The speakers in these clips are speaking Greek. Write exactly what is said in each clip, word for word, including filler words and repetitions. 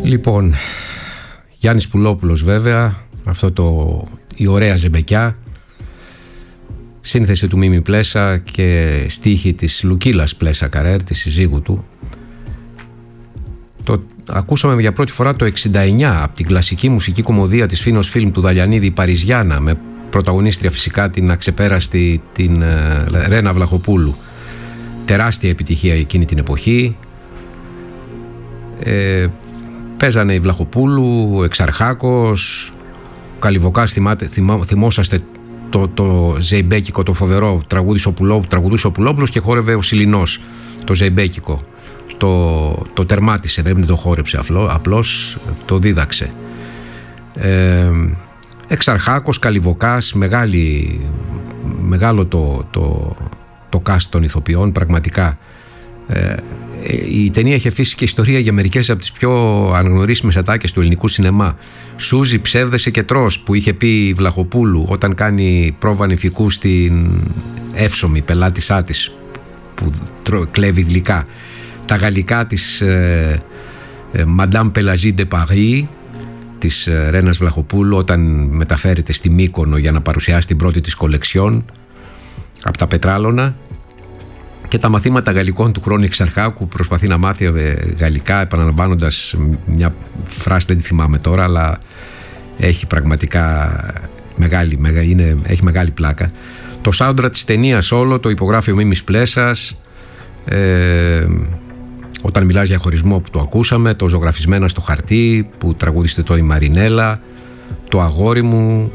Λοιπόν, Γιάννης Πουλόπουλος βέβαια, αυτό το, η ωραία ζεμπεκιά, σύνθεση του Μίμη Πλέσα και στίχη της Λουκίλας Πλέσα Καρέρ, της συζύγου του. Το ακούσαμε για πρώτη φορά το εξήντα εννιά από την κλασική μουσική κομμωδία της Φίνος Φιλμ του Δαλιανίδη, η Παριζιάνα, με πρωταγωνίστρια φυσικά την αξεπέραστη την uh, Ρένα Βλαχοπούλου. Τεράστια επιτυχία εκείνη την εποχή. Ε, παίζανε η Βλαχοπούλου, ο Εξαρχάκος, ο Καλιβοκάς, θυμάτε, θυμά, θυμόσαστε το, το ζεϊμπέκικο, το φοβερό τραγούδι που τραγουδούσε ο Πουλόπουλος και χόρευε ο Σιλινός, το ζεϊμπέκικο. Το, το τερμάτισε, δεν το χόρεψε απλό, απλώς το δίδαξε. Ε, Εξαρχάκος, Καλιβοκάς, μεγάλη, μεγάλο το, το, το cast των ηθοποιών, πραγματικά. Ε, η ταινία έχει αφήσει και ιστορία για μερικές από τις πιο αναγνωρίσιμες ατάκες του ελληνικού σινεμά. Σούζι, ψεύδεσαι και τρως, που είχε πει η Βλαχοπούλου όταν κάνει πρόβα νηφικού στην Εύσωμη, πελάτησά της, που κλέβει γλυκά. Τα γαλλικά της ε, ε, Madame Pelagie de Paris, της ε, Ρένας Βλαχοπούλου, όταν μεταφέρεται στη Μύκονο για να παρουσιάσει την πρώτη της κολεξιόν από τα πετράλωνα, και τα μαθήματα γαλλικών του Χρόνου Εξαρχάκου, προσπαθεί να μάθει ε, γαλλικά επαναλαμβάνοντας μια φράση, δεν τη θυμάμαι τώρα, αλλά έχει πραγματικά μεγάλη, μεγα, είναι, έχει μεγάλη πλάκα. Το soundtrack της ταινίας όλο το υπογράφει ο Μίμης Πλέσας. Ε, όταν μιλάς για χωρισμό που το ακούσαμε, το Ζωγραφισμένα στο χαρτί που τραγουδίστε το η Μαρινέλα, το Αγόρι μου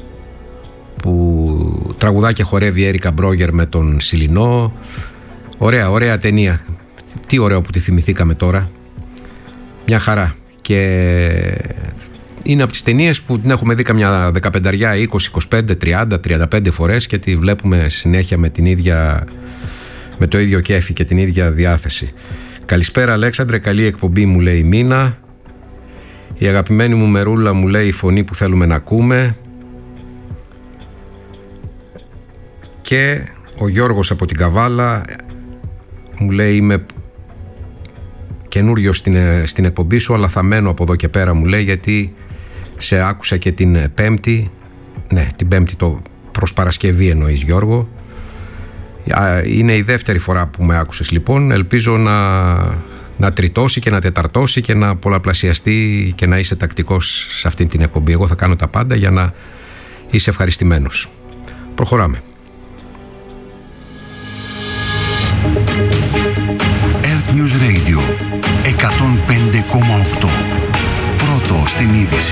που τραγουδά και χορεύει η Έρικα Μπρόγερ με τον Σιλινό. Ωραία, ωραία ταινία. Τι ωραίο που τη θυμηθήκαμε τώρα. Μια χαρά. Και είναι από τις ταινίες που την έχουμε δει καμιά δεκαπενταριά, είκοσι, είκοσι πέντε, τριάντα, τριάντα πέντε φορές και τη βλέπουμε συνέχεια με την ίδια, με το ίδιο κέφι και την ίδια διάθεση. Καλησπέρα Αλέξανδρε, καλή εκπομπή, μου λέει η Μίνα. Η αγαπημένη μου Μερούλα μου λέει η φωνή που θέλουμε να ακούμε. Και ο Γιώργος από την Καβάλα μου λέει είμαι καινούριος στην, στην εκπομπή σου, αλλά θα μένω από εδώ και πέρα, μου λέει, γιατί σε άκουσα και την Πέμπτη. Ναι, την Πέμπτη το προς Παρασκευή εννοείς, Γιώργο. Είναι η δεύτερη φορά που με άκουσες λοιπόν. Ελπίζω να, να τριτώσει και να τεταρτώσει και να πολλαπλασιαστεί και να είσαι τακτικός σε αυτή την εκπομπή. Εγώ θα κάνω τα πάντα για να είσαι ευχαριστημένος. Προχωράμε. Earth News Radio εκατόν πέντε κόμμα οκτώ. Πρώτο στην είδηση.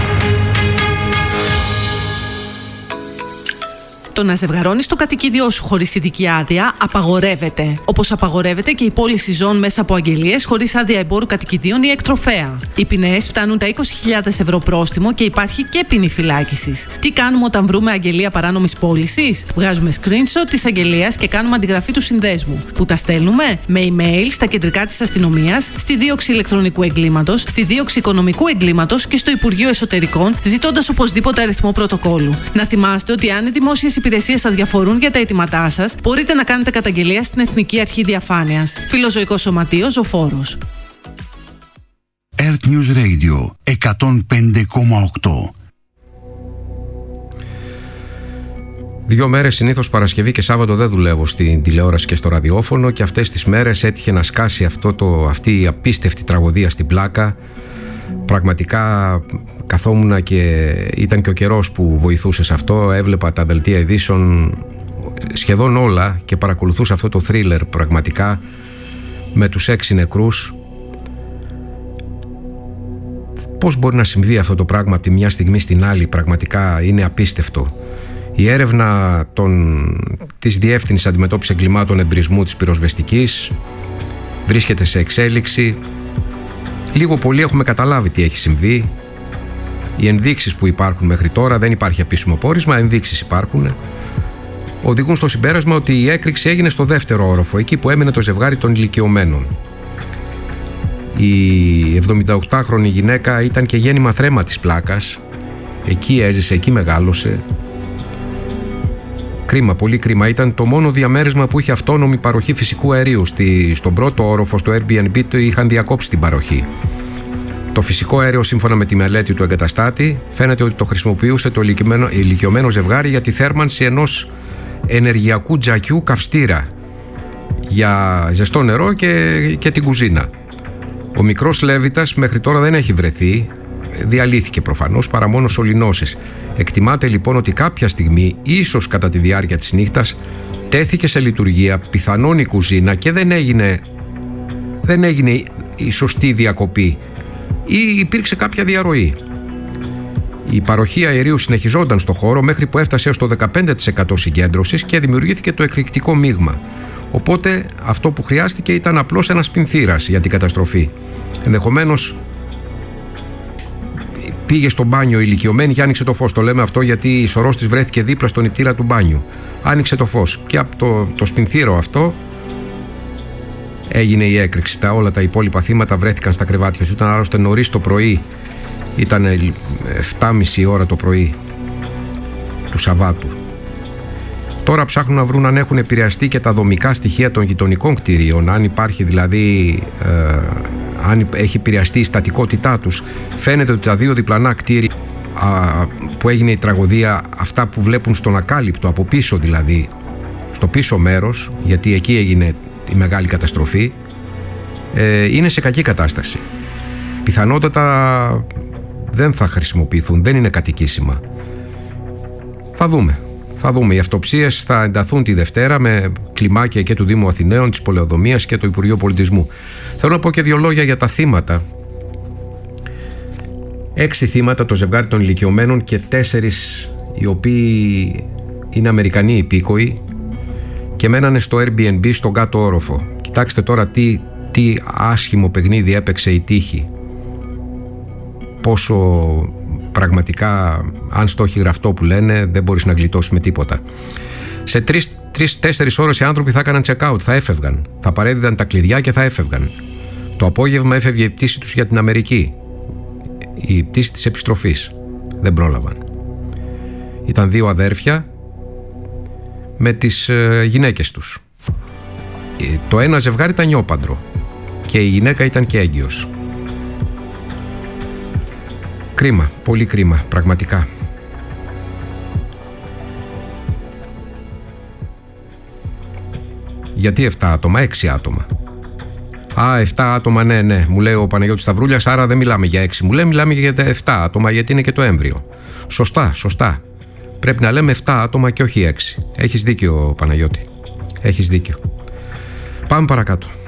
Το να ζευγαρώνεις το κατοικίδιό σου χωρίς ειδική άδεια απαγορεύεται. Όπως απαγορεύεται και η πώληση ζώων μέσα από αγγελίες χωρίς άδεια εμπόρου κατοικιδίων ή εκτροφέα. Οι ποινές φτάνουν τα είκοσι χιλιάδες ευρώ πρόστιμο και υπάρχει και ποινή φυλάκισης. Τι κάνουμε όταν βρούμε αγγελία παράνομης πώλησης? Βγάζουμε screenshot της αγγελίας και κάνουμε αντιγραφή του συνδέσμου. Που τα στέλνουμε με email στα κεντρικά της αστυνομίας, στη δίωξη ηλεκτρονικού εγκλήματος, στη δίωξη οικονομικού εγκλήματος και στο Υπουργείο Εσωτερικών, ζητώντας οπωσδήποτε αριθμό πρωτοκόλλου. Να θυμάστε ότι αν οι δημόσιες υπηρεσίες σας διαφορούν για τα αιτήματά σας, μπορείτε να κάνετε καταγγελία στην Εθνική Αρχή Διαφάνειας. Φιλοζωικό Σωματείο Ζωφόρος. Earth News Radio εκατόν πέντε κόμμα οκτώ. Δύο μέρες συνήθως Παρασκευή και Σάββατο δεν δουλεύω στην τηλεόραση και στο ραδιόφωνο, και αυτές τις μέρες έτυχε να σκάσει αυτό το, αυτή η απίστευτη τραγωδία στην πλάκα. Πραγματικά καθόμουνα και ήταν και ο καιρός που βοηθούσε σε αυτό. Έβλεπα τα δελτία ειδήσεων σχεδόν όλα και παρακολουθούσα αυτό το θρίλερ πραγματικά με τους έξι νεκρούς. Πώς μπορεί να συμβεί αυτό το πράγμα από τη μια στιγμή στην άλλη? Πραγματικά είναι απίστευτο. Η έρευνα των, της Διεύθυνσης Αντιμετώπισης Εγκλημάτων Εμπρισμού της Πυροσβεστικής βρίσκεται σε εξέλιξη. Λίγο πολύ έχουμε καταλάβει τι έχει συμβεί. Οι ενδείξεις που υπάρχουν μέχρι τώρα, δεν υπάρχει επίσημο πόρισμα, ενδείξεις υπάρχουν, οδηγούν στο συμπέρασμα ότι η έκρηξη έγινε στο δεύτερο όροφο, εκεί που έμενε το ζευγάρι των ηλικιωμένων. Η εβδομηνταοκτάχρονη γυναίκα ήταν και γέννημα θρέμα της πλάκας. Εκεί έζησε, εκεί μεγάλωσε. Κρίμα, πολύ κρίμα. Ήταν το μόνο διαμέρισμα που είχε αυτόνομη παροχή φυσικού αερίου. Στη, στον πρώτο όροφο, στο Airbnb, το είχαν διακόψει την παροχή. Το φυσικό αέριο, σύμφωνα με τη μελέτη του εγκαταστάτη, φαίνεται ότι το χρησιμοποιούσε το ηλικιωμένο, ηλικιωμένο ζευγάρι για τη θέρμανση ενός ενεργειακού τζακιού καυστήρα για ζεστό νερό και, και την κουζίνα. Ο μικρός Λέβιτας μέχρι τώρα δεν έχει βρεθεί, διαλύθηκε προφανώς, παρά μόνο σωληνώσεις. Εκτιμάται λοιπόν ότι κάποια στιγμή, ίσως κατά τη διάρκεια της νύχτας, τέθηκε σε λειτουργία πιθανόν η κουζίνα και δεν έγινε, δεν έγινε η σωστή διακοπή ή υπήρξε κάποια διαρροή. Η παροχή αερίου συνεχιζόταν στο χώρο μέχρι που έφτασε έως το δεκαπέντε τοις εκατό συγκέντρωσης και δημιουργήθηκε το εκρηκτικό μείγμα. Οπότε αυτό που χρειάστηκε ήταν απλώς ένας πινθύρας για την καταστροφή. Ενδεχομένως πήγε στο μπάνιο ηλικιωμένη και άνοιξε το φως. Το λέμε αυτό γιατί η σωρός της βρέθηκε δίπλα στον νηπτήρα του μπάνιου. Άνοιξε το φως και από το, το σπινθύρο αυτό έγινε η έκρηξη. Τα, όλα τα υπόλοιπα θύματα βρέθηκαν στα κρεβάτια τους. Ήταν άλλωστε νωρίς το πρωί. Ήταν εφτά και μισή ώρα το πρωί του Σαββάτου. Τώρα ψάχνουν να βρουν αν έχουν επηρεαστεί και τα δομικά στοιχεία των γειτονικών κτηρίων, αν υπάρχει δηλαδή, ε, αν έχει επηρεαστεί η στατικότητά τους. Φαίνεται ότι τα δύο διπλανά κτίρια α, που έγινε η τραγωδία, αυτά που βλέπουν στον ακάλυπτο, από πίσω δηλαδή, στο πίσω μέρος, γιατί εκεί έγινε η μεγάλη καταστροφή, ε, είναι σε κακή κατάσταση. Πιθανότατα δεν θα χρησιμοποιηθούν, δεν είναι κατοικήσιμα. Θα δούμε. Θα δούμε. Οι αυτοψίες θα ενταθούν τη Δευτέρα με κλιμάκια και του Δήμου Αθηναίων, της Πολεοδομίας και του Υπουργείου Πολιτισμού. Θέλω να πω και δύο λόγια για τα θύματα. Έξι θύματα, το ζευγάρι των ηλικιωμένων και τέσσερις οι οποίοι είναι Αμερικανοί υπήκοοι και μένανε στο Airbnb στον κάτω όροφο. Κοιτάξτε τώρα τι, τι άσχημο παιχνίδι έπαιξε η τύχη. Πόσο πραγματικά, αν στο έχει γραφτό που λένε, δεν μπορείς να γλιτώσεις με τίποτα. Σε τρεις-τέσσερις ώρες οι άνθρωποι θα έκαναν check-out, θα έφευγαν. Θα παρέδιδαν τα κλειδιά και θα έφευγαν. Το απόγευμα έφευγε η πτήση τους για την Αμερική. Η πτήση της επιστροφής. Δεν πρόλαβαν. Ήταν δύο αδέρφια με τις ε, γυναίκες τους. Το ένα ζευγάρι ήταν νιόπαντρο και η γυναίκα ήταν και έγκυος. Κρίμα, πολύ κρίμα, πραγματικά. Γιατί εφτά άτομα, έξι άτομα. Α, εφτά άτομα, ναι, ναι, μου λέει ο Παναγιώτης Σταυρούλιας, άρα δεν μιλάμε για έξι. Μου λέει, μιλάμε για εφτά άτομα, γιατί είναι και το έμβριο. Σωστά, σωστά. Πρέπει να λέμε εφτά άτομα και όχι έξι. Έχεις δίκιο, Παναγιώτη. Έχεις δίκιο. Πάμε παρακάτω.